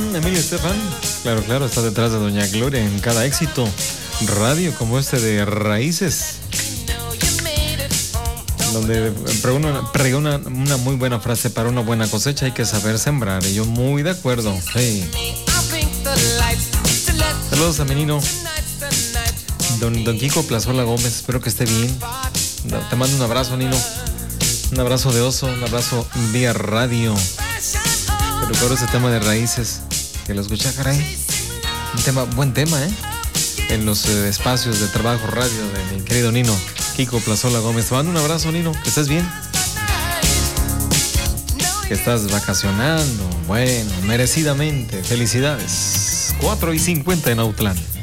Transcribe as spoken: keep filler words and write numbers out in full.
Emilio Estefan, claro, claro, está detrás de Doña Gloria en cada éxito radio como este de Raíces, donde pregona, pregona una muy buena frase: para una buena cosecha hay que saber sembrar. Y yo muy de acuerdo. Sí. Saludos a mi Nino, don, don Kiko Plazola Gómez, espero que esté bien. Te mando un abrazo, Nino, un abrazo de oso, un abrazo vía radio. Te recuerdo ese tema de Raíces, que lo escuché, caray, un tema, buen tema, ¿eh? En los eh, espacios de trabajo radio de mi querido Nino, Kiko Plazola Gómez. Te mando un abrazo, Nino, que estés bien, que estás vacacionando, bueno, merecidamente, felicidades. cuatro y cincuenta en Autlán.